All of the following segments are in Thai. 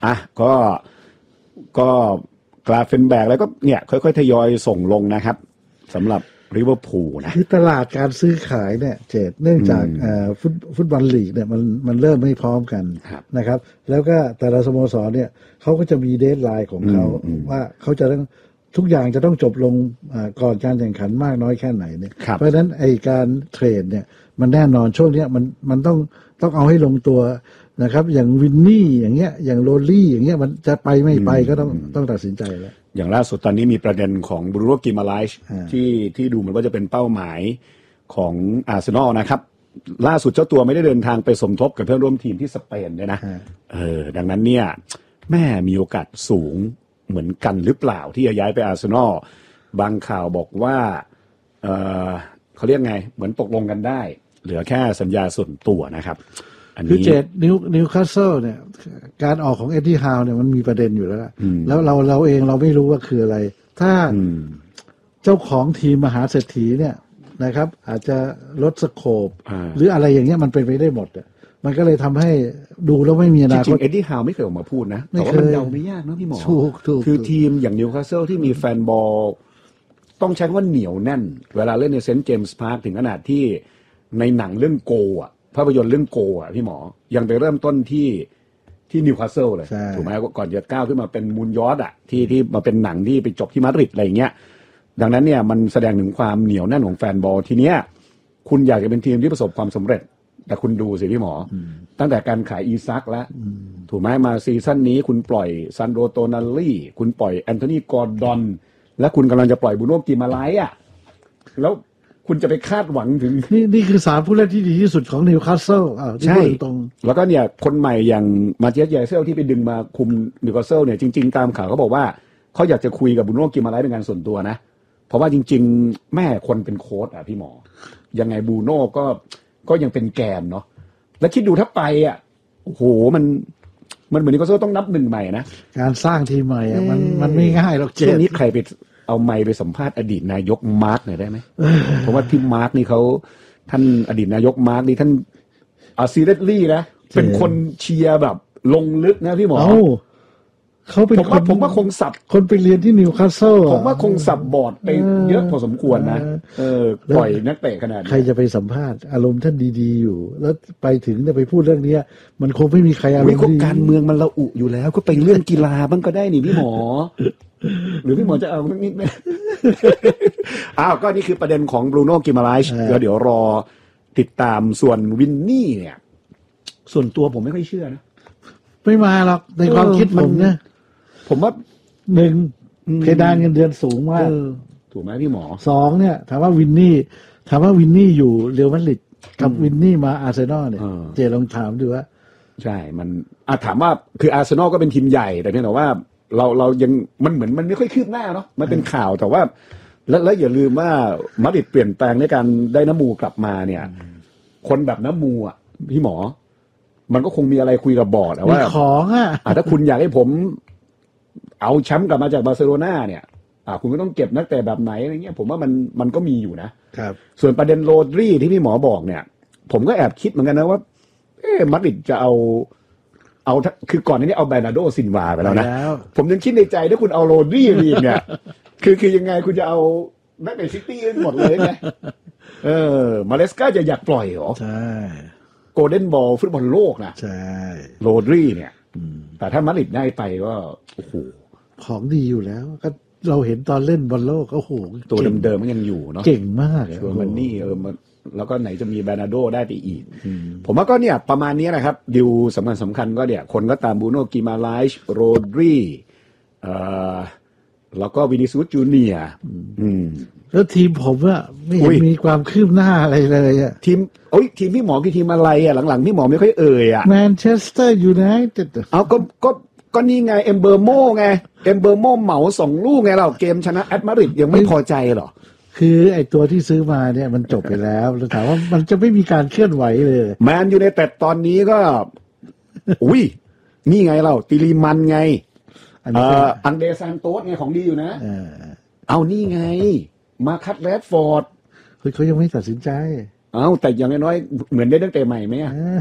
อ่ะก็กราเฟนแบร์กแล้วก็เนี่ยค่อยๆทยอยส่งลงนะครับสำหรับลิเวอร์พูลนะคือตลาดการซื้อขายเนี่ยเจตเนื่องจากฟุตบอลลีกเนี่ยมันเริ่มไม่พร้อมกันนะครับแล้วก็แต่ละสโมสรเนี่ยเขาก็จะมีเดดไลน์ของเขาว่าเขาจะต้องทุกอย่างจะต้องจบลงก่อนการแข่งขันมากน้อยแค่ไหนเนี่ยเพราะฉะนั้นไอการเทรดเนี่ยมันแน่นอนช่วงนี้มันต้องเอาให้ลงตัวนะครับอย่างวินนี่อย่างเงี้ยอย่างโรลลี่อย่างเงี้ยมันจะไปไม่ไปก็ต้องตัดสินใจแล้วอย่างล่าสุดตอนนี้มีประเด็นของบรูโน่ กิมาไลช์ที่ดูเหมือนว่าจะเป็นเป้าหมายของอาร์เซนอลนะครับล่าสุดเจ้าตัวไม่ได้เดินทางไปสมทบกับเพื่อนร่วมทีมที่สเปนด้วยนะดังนั้นเนี่ยแม่มีโอกาสสูงเหมือนกันหรือเปล่าที่จะย้ายไปอาร์เซนอลบางข่าวบอกว่าเขาเรียกไงเหมือนตกลงกันได้เหลือแค่สัญญาส่วนตัวนะครับคือเจตนิวคาสเซิลเนี่ยการออกของเอ็ดดี้ฮาวเนี่ยมันมีประเด็นอยู่แล้วเราเองเราไม่รู้ว่าคืออะไรถ้าเจ้าของทีมมหาเศรษฐีเนี่ยนะครับอาจจะลดสโคปหรืออะไรอย่างเงี้ยมันเป็นไปได้หมดมันก็เลยทำให้ดูแล้วไม่มีอนาคตจริงๆเอ็ดดี้ฮาวไม่เคยออกมาพูดนะแต่ว่ามันเดาไม่ยากนะพี่หมอคือทีมอย่างนิวคาสเซิลที่มีแฟนบอลต้องใช้ว่าเหนียวแน่นเวลาเล่นในเซนต์เจมส์พาร์คถึงขนาดที่ในหนังเรื่องโกอ่ะภาพยนตร์เรื่องโกอ่ะพี่หมอยังไปเริ่มต้นที่นิวคาสเซิลเลยถูกไหมก่อนจะก้าวขึ้นมาเป็นมูนยอร์ดอ่ะที่มาเป็นหนังที่ไปจบที่มาดริดอะไรอย่างเงี้ยดังนั้นเนี่ยมันแสดงถึงความเหนียวแน่นของแฟนบอลทีเนี้ยคุณอยากจะเป็นทีมที่ประสบความสำเร็จแต่คุณดูสิพี่หมอตั้งแต่การขายอีซักแล้วถูกไหมมาซีซั่นนี้คุณปล่อยซันโดโตนาลี่คุณปล่อยแอนโทนีกอร์ดอนและคุณกำลังจะปล่อยบรูโน่ กิมาไลช์อ่ะแล้วคุณจะไปคาดหวังถึงนี่คือ3ผู้เล่นที่ดีที่สุดของนิวคาสเซิลใช่ตรงแล้วก็เนี่ยคนใหม่อย่างมาเตียส เยเซลที่ไปดึงมาคุมนิวคาสเซิลเนี่ยจริงๆตามข่าวเขาบอกว่าเขาอยากจะคุยกับบรูโน่ กิมาไลช์เป็นงานส่วนตัวนะเพราะว่าจริงๆแม่คนเป็นโค้ชพี่หมอยังไงบรูโน่ก็ยังเป็นแกนเนาะแล้วคิดดูถ้าไปโอ้โหมันเหมือนนิวคาสเซิลต้องนับหนึ่งใหม่นะการสร้างทีมใหม่มันไม่ง่ายหรอกช่วงนี้ใครไปเอาไมค์ไปสัมภาษณ์อดีตนายกมาร์กหน่อยได้ไหมเพราะว่าพี่มาร์กนี่เขาท่านอดีตนายกมาร์กนี่ท่านซีเรสลี่นะเป็นคนเชียร์แบบลงลึกนะพี่หมอเขาเป็นผมว่าคงสับคนไปเรียนที่นิวคาสเซิลผมว่าคงสับบอร์ดไปเยอะพอสมควรนะปล่อยนักเตะขนาดนี้ใครจะไปสัมภาษณ์อารมณ์ท่านดีๆอยู่แล้วไปถึงจะไปพูดเรื่องนี้มันคงไม่มีใครอารมณ์ดีการเมืองมันระอุอยู่แล้วก็ไปเรื่องกีฬาบ้างก็ได้นี่พี่หมอหรือพี่หมอจะเอานิดไหมก็นี่คือประเด็นของบรูโน่ กิมาไลช์เดี๋ยวรอติดตามส่วนวินนี่เนี่ยส่วนตัวผมไม่ค่อยเชื่อนะไม่มาหรอกในความคิดผมเนี่ยผมว่า 1เพดานเงินเดือนสูงมากถูกไหมพี่หมอ 2เนี่ยถามว่าวินนี่อยู่เรอัลมาดริดกับวินนี่มาอาร์เซนอลเนี่ยเจลองถามดูว่าใช่มันถามว่าคืออาร์เซนอลก็เป็นทีมใหญ่แต่เพียงแต่ว่าเรายังมันเหมือนมันไม่ค่อยคืบหน้าเนาะมันเป็นข่าวแต่ว่าแล้วอย่าลืมว่ามาดริดเปลี่ยนแปลงในการได้น้ำมูกลับมาเนี่ยคนแบบน้ำมูพี่หมอมันก็คงมีอะไรคุยกับบอร์ดว่าของถ้าคุณอยากให้ผมเอาแชมป์กลับมาจากบาร์เซโลนาเนี่ยคุณก็ต้องเก็บนักเตะแบบไหนอะไรเงี้ยผมว่ามันก็มีอยู่นะครับส่วนประเด็นโรดรีที่พี่หมอบอกเนี่ยผมก็แอบคิดเหมือนกันนะว่ามาดริดจะเอาคือก่อนนี้เอาเบร์นาร์โด ซิลวาไปแล้วนะผมยังคิดในใจถ้าคุณเอาโรดรีเนี่ยคือยังไงคุณจะเอานักเตะซิตี้หมดเลยไงมาเลสกาจะอยากปล่อยเหรอใช่โกลเด้นบอลฟุตบอลโลกนะใช่โรดรีเนี่ยแต่ถ้ามาดริดได้ไปก็โอ้โหของดีอยู่แล้วก็เราเห็นตอนเล่นบอลโลกโอ้โหตัวเดิมๆมันยังอยู่เนาะเก่งมากชัวร์มันนี่แล้วก็ไหนจะมีเบร์นาร์โดได้ไปอีกผมว่าก็เนี่ยประมาณนี้นะครับดิวสำคัญก็เนี่ยคนก็ตามบรูโน่ กิมาไลช์โรดรีแล้วก็วินิซิอุส จูเนียร์แล้วทีมผมไม่เห็นมีความคืบหน้าอะไรเลยทีมพี่หมอคือทีมอะไรหลังๆพี่หมอไม่ค่อยแมนเชสเตอร์ยูไนเต็ดก็นี่ไงเอมเบอร์โมเหมา2 ลูกไงเราเกมชนะแอตมาดริดยังไม่พอใจหรอคือไอ้ตัวที่ซื้อมาเนี่ยมันจบไปแล้วแล้วถามว่ามันจะไม่มีการเคลื่อนไหวเลยแมนยูไนเต็ดตอนนี้ก็นี่ไงเราติลิมันไงอังเดซานโต๊สไงของดีอยู่นะเอานี่ไงมาคัตแรดฟอร์ดเขายังไม่ตัดสินใจแต่อย่างน้อยเหมือนได้ตั้งแต่ใหม่ไหม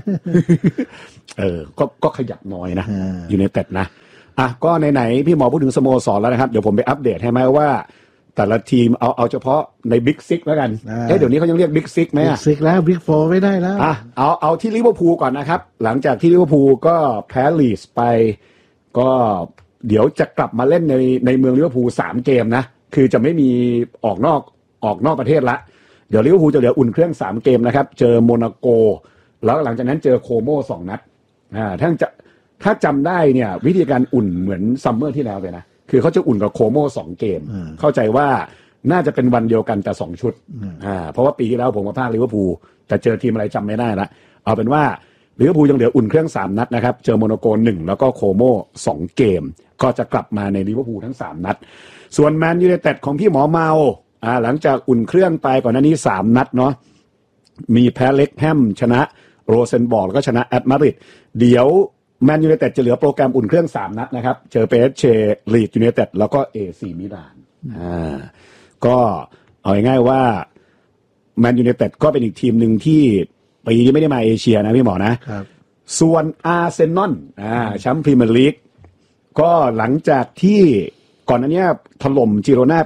ก็ขยับน้อยนะอยู่ในแต่นะก็ไหนๆพี่หมอพูดถึงสโมสรแล้วนะครับเดี๋ยวผมไปอัปเดตให้ไหมว่าแต่ละทีมเอาเฉพาะในบิ๊กซิกแล้วกันเดี๋ยวนี้เขายังเรียกบิ๊กซิกไหมบิ๊กซิกแล้วบิ๊กโฟร์ไม่ได้แล้วเอาที่ลิเวอร์พูลก่อนนะครับหลังจากที่ลิเวอร์พูลก็แพ้ลีดส์ไปก็เดี๋ยวจะกลับมาเล่นในเมืองลิเวอร์พูล3เกมนะคือจะไม่มีออกนอกประเทศละเดี๋ยวลิเวอร์พูลจะเหลืออุ่นเครื่อง3เกมนะครับเจอโมนาโกแล้วหลังจากนั้นเจอโคโม2นัดถ้าจำได้เนี่ยวิธีการอุ่นเหมือนซัมเมอร์ที่แล้วเลยนะคือเขาจะอุ่นกับโคโม2เกมเข้าใจว่าน่าจะเป็นวันเดียวกันแต่2ชุดเพราะว่าปีที่แล้วผมมาพากลิเวอร์พูลแต่เจอทีมอะไรจำไม่ได้ละเอาเป็นว่าลิเวอร์พูลยังเหลืออุ่นเครื่อง3นัดนะครับเจอโมนาโก1แล้วก็โคโม2เกมก็จะกลับมาในลิเวอร์พูลทั้ง3นัดส่วนแมนยูไนเต็ดของพี่หมอเมาหลังจากอุ่นเครื่องไปก่อนหน้านี้3นัดเนาะมีแพ้เล็กแฮมชนะโรเซนบอร์กแล้วก็ชนะแอตมาดริดเดี๋ยวแมนยูไนเต็ดจะเหลือโปรแกรมอุ่นเครื่อง3นัดนะครับเจอเปเชลีดยูไนเต็ดแล้วก็เอซีมิลานก็เอาง่ายๆว่าแมนยูไนเต็ดก็เป็นอีกทีมหนึ่งที่ปีนี้ไม่ได้มาเอเชียนะพี่หมอนะครับส่วนอาร์เซนอลแชมป์พรีเมียร์ลีกก็หลังจากที่ก่อนหน้านี้ถล่มจิโรน่าไป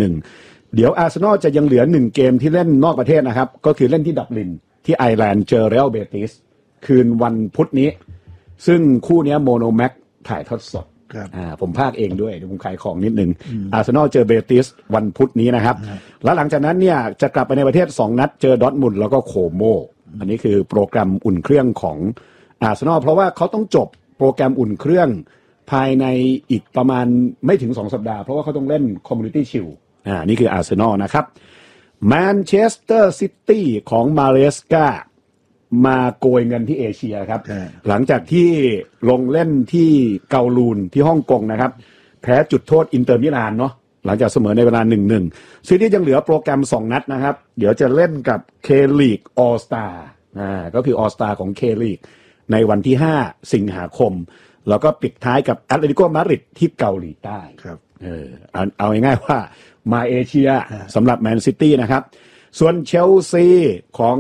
4-1 เดี๋ยวอาร์เซนอลจะยังเหลือ1เกมที่เล่นนอกประเทศนะครับก็คือเล่นที่ดับลินที่ไอร์แลนด์เจอเรอัลเบติสคืนวันพุธนี้ซึ่งคู่นี้โมโนแม็กถ่ายทอดสดผมพากเองด้วยเดี๋ยวผมขายของนิดนึงอาร์เซนอลเจอเบติสวันพุธนี้นะครับแล้วหลังจากนั้นเนี่ยจะกลับไปในประเทศ2นัดเจอดอร์ทมุนด์แล้วก็โคโมอันนี้คือโปรแกรมอุ่นเครื่องของอาร์เซนอลเพราะว่าเขาต้องจบโปรแกรมอุ่นเครื่องภายในอีกประมาณไม่ถึง2สัปดาห์เพราะว่าเขาต้องเล่นคอมมูนิตี้ชิลนี่คืออาร์เซนอลนะครับแมนเชสเตอร์ซิตี้ของมาเรสกามาโกยเงินที่เอเชียครับหลังจากที่ลงเล่นที่เกาลูนที่ฮ่องกงนะครับแพ้จุดโทษอินเตอร์มิลานเนาะหลังจากเสมอในเวลา 1-1 ซิตี้ยังเหลือโปรแกรม2นัดนะครับเดี๋ยวจะเล่นกับเคลีกออลสตาร์ก็คือออลสตาร์ของเคลีกในวันที่5สิงหาคมแล้วก็ปิดท้ายกับแอตเลติโกมาดริดที่เกาหลีใต้ครับเอาง่ายๆว่ามาเอเชียสำหรับแมนซิตี้นะครับส่วนเชลซีของ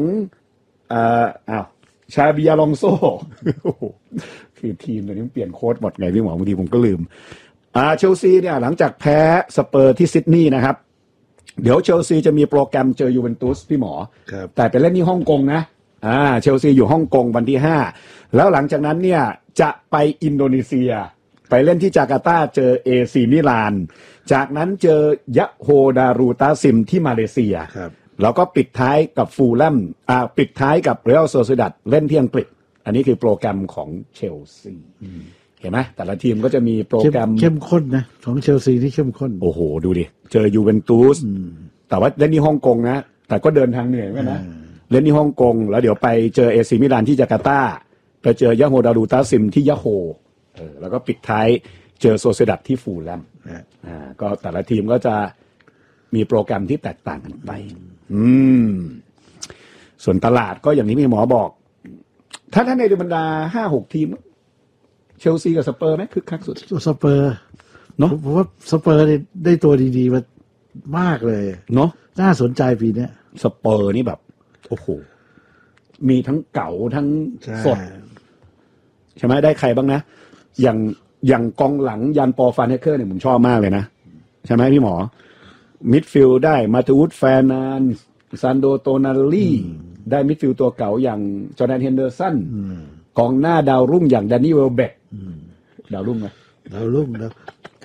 ชาบิอาลองโซคือทีมตัวนี้เปลี่ยนโค้ชหมดไงพี่หมอบางทีผมก็ลืมเชลซีเนี่ยหลังจากแพ้สเปอร์ที่ซิดนีย์นะครับเดี๋ยวเชลซีจะมีโปรแกรมเจอยูเวนตุสพี่หมอแต่ไปเล่นที่ฮ่องกงนะเชลซีอยู่ฮ่องกงวันที่5แล้วหลังจากนั้นเนี่ยจะไปอินโดนีเซียไปเล่นที่จาการ์ตาเจอเอซีมิลานจากนั้นเจอยะโฮดารูตาซิมที่มาเลเซียแล้วก็ปิดท้ายกับฟูลแลมปิดท้ายกับเรอัลโซซิดัดเล่นที่อังกฤษอันนี้คือโปรแกรมของเชลซีเห็นไหมแต่ละทีมก็จะมีโปรแกรมเข้มข้นนะของเชลซีที่เข้มข้นโอ้โหดูดิเจอยูเวนตุสแต่ว่าเล่นที่ฮ่องกงนะแต่ก็เดินทางเหนื่อยเหมือนกันนะเล่นที่ฮ่องกงแล้วเดี๋ยวไปเจอเอซีมิลานที่จาการ์ตาไปเจอยะโฮดารูตาซิมที่ยะโฮแล้วก็ปิดท้ายเจอโซซิดัดที่ฟูลแลมก็แต่ละทีมก็จะมีโปรแกรมที่แตกต่างกันไปส่วนตลาดก็อย่างที่พี่หมอบอกถ้าในบรรดา 5-6 ทีมเชลซีกับสเปอร์ไหมคึกคักสุดสเปอร์เนาะผมว่าสเปอร์ได้ตัวดีๆมามากเลยเนาะน่าสนใจปีนี้สเปอร์นี่แบบโอ้โหมีทั้งเก่าทั้งสดใช่ไหมได้ใครบ้างนะอย่างกองหลังยันปอฟานเฮเคอร์เนี่ยผมชอบมากเลยนะใช่ไหมพี่หมอมิดฟิลด์ได้มาตูดแฟนนานซันโดโตนาลีได้มิดฟิลด์ตัวเก่าอย่างจอร์แดนเฮนเดอร์สันกองหน้าดาวรุ่งอย่างแดนนี่เวลเบกดาวรุ่งไหมดาวรุ่งนะ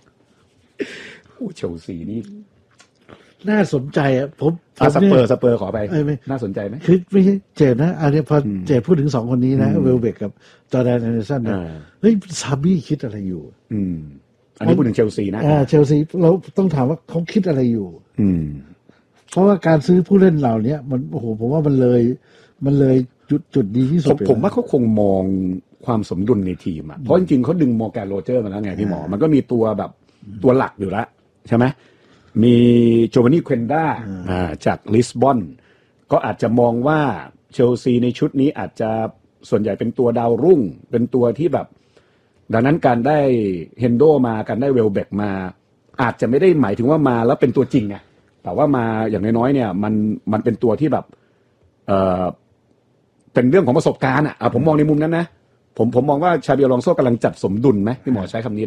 เชลซีนี่น่าสนใจอ่ะผมสเปอร์ขอไปน่าสนใจไหมคือไม่ใช่เจดนะอันนี้พอเจดพูดถึง2คนนี้นะเวลเบกกับจอร์แดนเฮนเดอร์สันนะเฮ้ยซาบี้คิดอะไรอยู่อันนี้พูดถึงเชลซีนะเชลซีเราต้องถามว่าเขาคิดอะไรอยู่เพราะว่าการซื้อผู้เล่นเหล่านี้มันโอ้โหผมว่ามันเลยจุดดีที่สุดผมว่าเขาคงมองความสมดุลในทีมอ่ะเพราะจริงๆเขาดึงมอร์แกนโรเจอร์มาแล้วไงพี่หมอมันก็มีตัวแบบตัวหลักอยู่แล้วใช่ไหมมีโจวานนี่เควนด้าจากลิสบอนก็อาจจะมองว่าเชลซีในชุดนี้อาจจะส่วนใหญ่เป็นตัวดาวรุ่งเป็นตัวที่แบบดังนั้นการได้เฮนโดมาการได้เวลเบกมาอาจจะไม่ได้หมายถึงว่ามาแล้วเป็นตัวจริงไงแต่ว่ามาอย่างน้อยๆเนี่ยมันเป็นตัวที่แบบเป็นเรื่องของประสบการณ์ผมมองในมุมนั้นนะผมมองว่าชาบิอลองโซกำลังจัดสมดุลไหมพี่หมอใช้คำนี้